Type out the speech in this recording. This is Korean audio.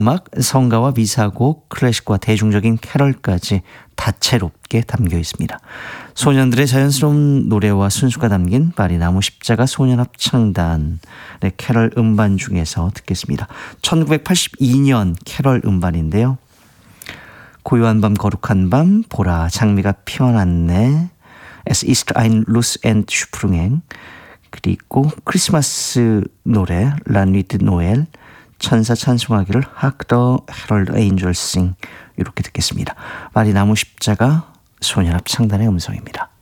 음악, 성가와 미사곡, 클래식과 대중적인 캐럴까지 다채롭게 담겨 있습니다. 소년들의 자연스러운 노래와 순수가 담긴 파리 나무 십자가 소년합창단의 캐럴 음반 중에서 듣겠습니다. 1982년 캐럴 음반인데요. 고요한 밤 거룩한 밤 보라 장미가 피어났네 Es ist ein Luz und Sprung 그리고 크리스마스 노래 La Nuit de Noël 천사 찬송하기를 Hark the Herald Angels Sing 이렇게 듣겠습니다. 파리 나무 십자가 소년합창단의 음성입니다.